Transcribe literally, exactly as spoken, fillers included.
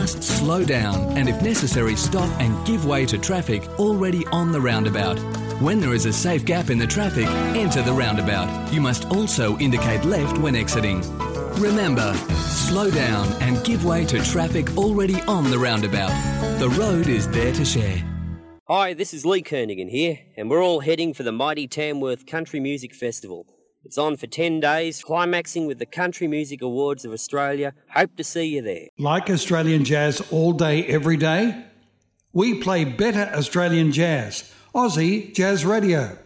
must slow down and if necessary stop and give way to traffic already on the roundabout. When there is a safe gap in the traffic, enter the roundabout. You must also indicate left when exiting. Remember, slow down and give way to traffic already on the roundabout. The road is there to share. Hi, this is Lee Kernigan here, and we're all heading for the mighty Tamworth Country Music Festival. It's on for ten days, climaxing with the Country Music Awards of Australia. Hope to see you there. Like Australian jazz all day, every day? We play better Australian jazz. Aussie Jazz Radio.